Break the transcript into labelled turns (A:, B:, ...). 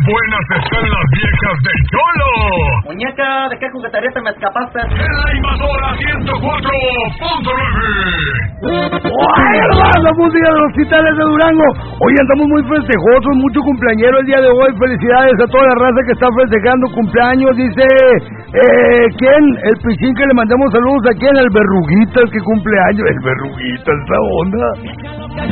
A: buenas están las viejas del Cholo!
B: Muñeca, ¿de qué juguetería te me escapaste?
A: ¡En la invasora 104.9!
C: ¡Ay, hermano! La música de los Titanes de Durango. Hoy andamos muy festejosos, mucho cumpleañero el día de hoy. Felicidades a toda la raza que está festejando cumpleaños. Dice, ¿quién? El Pichín, que le mandamos saludos a quién, el Verruguita, el que cumpleaños. El Verruguita, esta onda.